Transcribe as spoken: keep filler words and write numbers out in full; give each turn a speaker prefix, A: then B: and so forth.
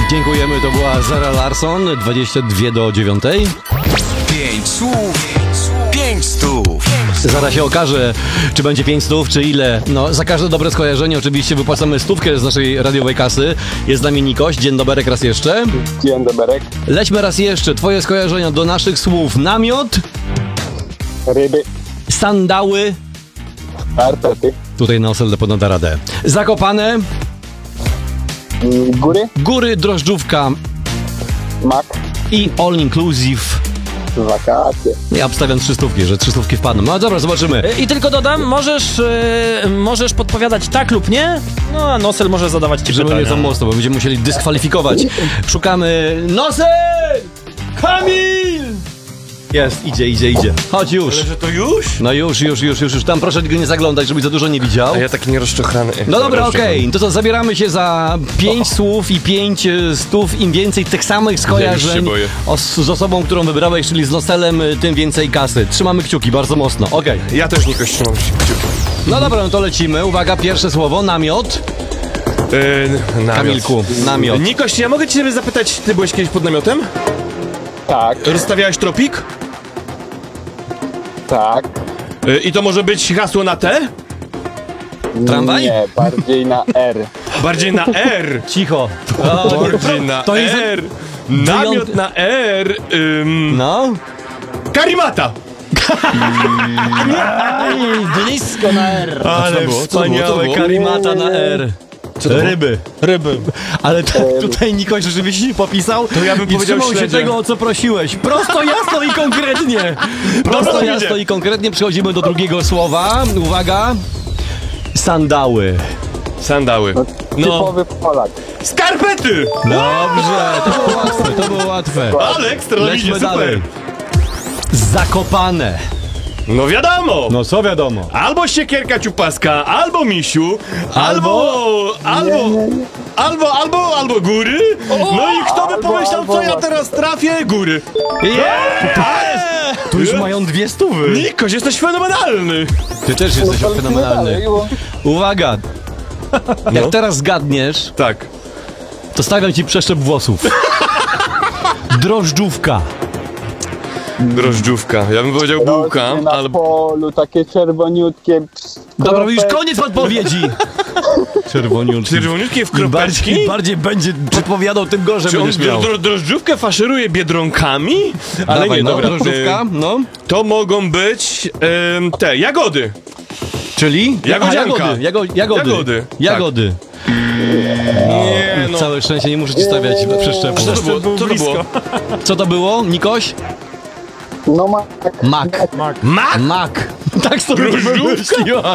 A: Dziękujemy, to była Zara Larsson, dwadzieścia dwa do dziewiątej.
B: Pięć słów, pięć stów.
A: Zaraz się okaże, czy będzie pięć stów, czy ile. No, za każde dobre skojarzenie oczywiście wypłacamy stówkę z naszej radiowej kasy. Jest z nami Nikoś, dzień dobry raz jeszcze.
C: Dzień dobry.
A: Lećmy raz jeszcze, twoje skojarzenia do naszych słów. Namiot,
C: Ryby,
A: sandały,
C: skarpety,
A: tutaj na Osel ponad radę. Zakopane,
C: mm, góry,
A: góry, drożdżówka
C: mak,
A: i all inclusive.
C: wakacje.
A: Ja obstawiam trzy stówki, że trzy stówki wpadną. No dobra, zobaczymy.
D: I tylko dodam, możesz, yy, możesz podpowiadać tak lub nie, no a Nosel może zadawać ci
A: Żeby
D: pytania.
A: nie za mocno, bo będziemy musieli dyskwalifikować. Szukamy... Nosel! Kamil! Jest, idzie, idzie, idzie. Chodź już.
E: Ale że to już?
A: No już, już, już, już, już. Tam proszę go nie zaglądać, żebyś za dużo nie widział.
E: A ja taki nierozczochrany.
A: No dobra, okej. Okay. To co, zabieramy się za pięć słów i pięć e, stów. Im więcej tych samych skojarzeń
E: Ja już się
A: o, z osobą, którą wybrałeś, czyli z Noselem, tym więcej kasy. Trzymamy kciuki bardzo mocno. Okej. Okay.
E: Ja też Nikoś trzymam kciuki.
A: No dobra, no to lecimy. Uwaga, pierwsze słowo, namiot.
E: Yy, namiot.
A: Kamilku, namiot.
E: Nikoś, ja mogę cię sobie zapytać, ty byłeś kiedyś pod namiotem?
C: Tak,
E: Rozstawiałeś tropik?
C: tak.
E: Yy, I to może być hasło na T?
A: Tramwaj?
C: Nie, bardziej na R.
E: Bardziej na R.
A: Cicho.
E: Bardziej na
A: to jest-
E: R. Namiot na R. Ym,
A: No.
E: Karimata.
D: Blisko na R.
E: Ale
A: było? Co
E: wspaniałe
A: to było? Karimata na R.
E: Co to było?
A: Ryby.
E: Ryby.
A: Ale tak tutaj Nikoś rzeczywiście popisał
E: To ja bym
A: i
E: powiedział
A: trzymał się
E: śledzie.
A: tego, o co prosiłeś. Prosto, jasno i konkretnie. Prosto,
E: Prosto
A: jasno
E: idzie.
A: i konkretnie. Przechodzimy do drugiego słowa. Uwaga. Sandały.
E: Sandały. No.
C: Typowy Polak.
E: Skarpety!
A: Dobrze, to było łatwe, to było łatwe.
E: Ale ekstra, no idzie,
A: Lećmy
E: super.
A: dalej. Zakopane.
E: No wiadomo.
A: No co wiadomo.
E: Albo siekierka ciupaska, albo misiu, albo, albo, albo, albo, albo góry. No i kto by
C: Albo,
E: pomyślał,
C: albo.
E: co ja teraz trafię? Góry.
A: Tu już mają dwie stówy.
E: Nikoś, jesteś fenomenalny.
A: Ty też jesteś
C: No to
A: fenomenalny.
C: dalej, bo-
A: Uwaga. Jak teraz zgadniesz,
E: Tak.
A: to stawiam ci przeszczep włosów. Drożdżówka.
E: Drożdżówka. Ja bym powiedział bułka,
C: Rośnie na
E: ale...
C: polu, takie czerwoniutkie.
A: Dobra, już
C: kropeczki.
A: koniec odpowiedzi. Czerwoniutki.
E: Czerwoniutkie w
A: Im bardziej,
E: kropeczki?
A: im bardziej będzie podpowiadał, tym gorzej
E: Czy on
A: będziesz miał.
E: dro, dro, drożdżówkę faszeruje biedronkami? Ale
A: Dawaj,
E: nie,
A: no,
E: dobra.
A: drożdżówka,
E: y,
A: no.
E: To mogą być em, te, jagody.
A: Czyli?
E: Jagodzianka.
A: Aha, jagody, jago, jagody.
E: Jagody, tak.
A: Jagody.
E: Nie, no.
A: Całe szczęście, nie muszę ci stawiać przeszczepu.
E: Co to było? Co to było?
A: Co to było, Nikoś?
C: No mak.
A: Mak.
E: Mak?
A: Mak. Tak sobie
E: Drożdżówka?
A: wymyśliła.